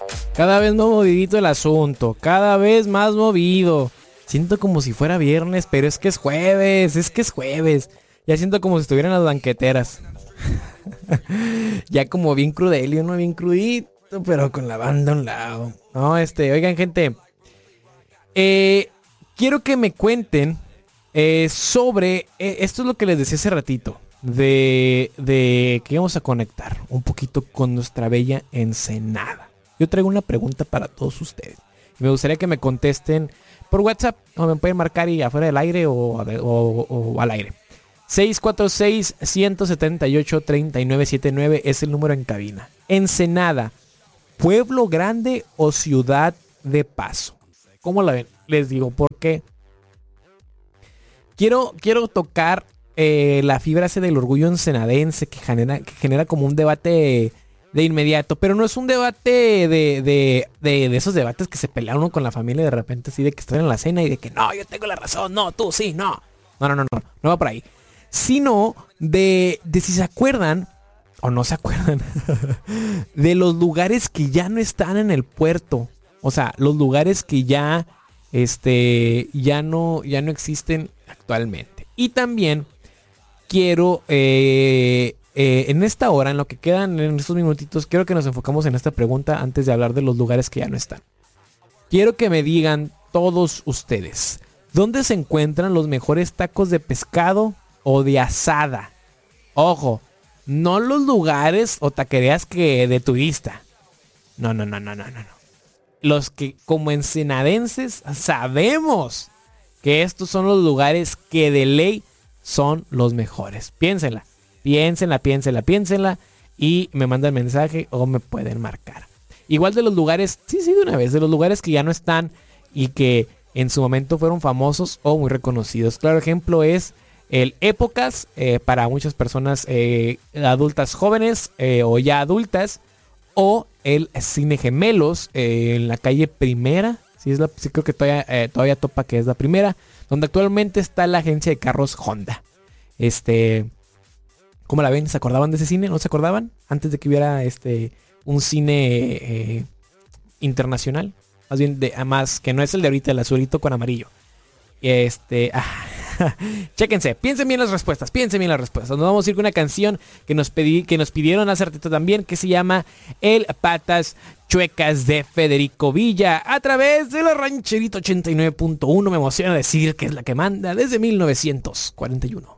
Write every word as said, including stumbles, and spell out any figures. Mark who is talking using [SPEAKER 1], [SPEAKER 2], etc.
[SPEAKER 1] Cada vez más movidito el asunto, cada vez más movido. Siento como si fuera viernes, pero es que es jueves, es que es jueves. Ya siento como si estuvieran las banqueteras. Ya como bien crudelio, ¿no? Bien crudito, pero con la banda a un lado. No, este, oigan, gente. Eh, quiero que me cuenten eh, sobre... Eh, esto es lo que les decía hace ratito. De, de que íbamos a conectar un poquito con nuestra bella Ensenada. Yo traigo una pregunta para todos ustedes. Me gustaría que me contesten por WhatsApp. O me pueden marcar y afuera del aire o, o, o al aire. seis cuatro seis, uno siete ocho, tres nueve siete nueve es el número en cabina. Ensenada, ¿pueblo grande o ciudad de paso? ¿Cómo la ven? Les digo por qué. Quiero, quiero tocar eh, la fibra ese del orgullo ensenadense que genera, que genera como un debate de inmediato. Pero no es un debate de, de, de, de esos debates que se pelea uno con la familia de repente así de que están en la cena y de que no, yo tengo la razón, no, tú sí, no. No, no, no, no, no va por ahí. Sino de, de si se acuerdan o no se acuerdan de los lugares que ya no están en el puerto. O sea, los lugares que ya, este, ya no, ya no existen actualmente. Y también quiero, eh, eh, en esta hora, en lo que quedan en estos minutitos, quiero que nos enfocamos en esta pregunta antes de hablar de los lugares que ya no están. Quiero que me digan todos ustedes, ¿dónde se encuentran los mejores tacos de pescado o de asada? Ojo, no los lugares o taquerías que de turista. No, no, no, no, no, no, no. Los que como ensenadenses sabemos que estos son los lugares que de ley son los mejores. Piénsenla, piénsenla, piénsenla, piénsenla y me mandan mensaje o me pueden marcar. Igual de los lugares, sí, sí, de una vez, de los lugares que ya no están y que en su momento fueron famosos o muy reconocidos. Claro ejemplo es el Épocas, eh, para muchas personas eh, adultas jóvenes eh, o ya adultas, o el Cine Gemelos eh, en la calle Primera, sí, es la, sí creo que todavía, eh, todavía topa que es la Primera, donde actualmente está la agencia de carros Honda. Este, ¿cómo la ven? ¿Se acordaban de ese cine? ¿No se acordaban? Antes de que hubiera este un cine eh, internacional, más bien de, más que no es el de ahorita, el azulito con amarillo. Este, ah, chéquense, piensen bien las respuestas, piensen bien las respuestas. Nos vamos a ir con una canción que nos pedí, que nos pidieron hace ratito también, que se llama El Patas Chuecas de Federico Villa, a través de la Rancherita ochenta y nueve punto uno. Me emociona decir que es la que manda desde mil novecientos cuarenta y uno.